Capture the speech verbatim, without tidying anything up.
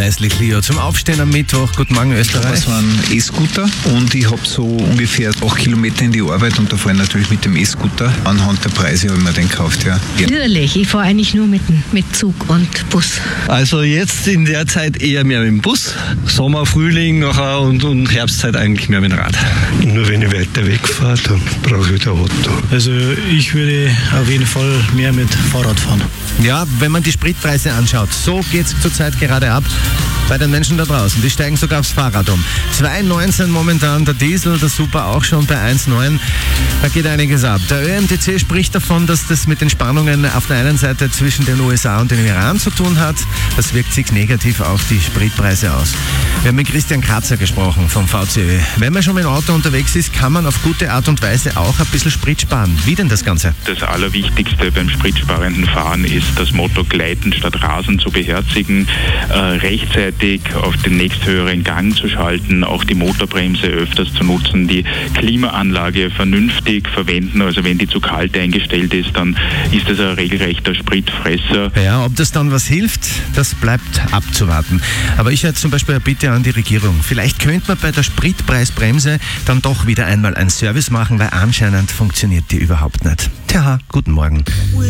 Leslie Clio zum Aufstehen am Mittwoch. Guten Morgen, Österreich. Das war ein E-Scooter und ich habe so ungefähr acht Kilometer in die Arbeit und da fahre ich natürlich mit dem E-Scooter. Anhand der Preise habe ich mir den gekauft, ja. Natürlich, ich fahre eigentlich nur mit, mit Zug und Bus. Also jetzt in der Zeit eher mehr mit dem Bus. Sommer, Frühling nachher und, und Herbstzeit eigentlich mehr mit dem Rad. Nur wenn ich weiter wegfahre, dann brauche ich wieder Auto. Also ich würde auf jeden Fall mehr mit Fahrrad fahren. Ja, wenn man die Spritpreise anschaut, so geht es zurzeit gerade ab bei den Menschen da draußen. Die steigen sogar aufs Fahrrad um. zwei neunzehn momentan der Diesel, der Super auch schon bei eins neun. Da geht einiges ab. Der Ö M T C spricht davon, dass das mit den Spannungen auf der einen Seite zwischen den U S A und dem Iran zu tun hat. Das wirkt sich negativ auf die Spritpreise aus. Wir haben mit Christian Kratzer gesprochen vom V C Ö. Wenn man schon mit dem Auto unterwegs ist, kann man auf gute Art und Weise auch ein bisschen Sprit sparen. Wie denn das Ganze? Das Allerwichtigste beim spritsparenden Fahren ist, das Motto Gleiten statt Rasen zu beherzigen, äh, rechtzeitig auf den nächsthöheren Gang zu schalten, auch die Motorbremse öfters zu nutzen, die Klimaanlage vernünftig verwenden, also wenn die zu kalt eingestellt ist, dann ist das ein regelrechter Spritfresser. Ja, ob das dann was hilft, das bleibt abzuwarten. Aber ich hätte zum Beispiel eine Bitte an die Regierung. Vielleicht könnte man bei der Spritpreisbremse dann doch wieder einmal einen Service machen, weil anscheinend funktioniert die überhaupt nicht. Tja, guten Morgen.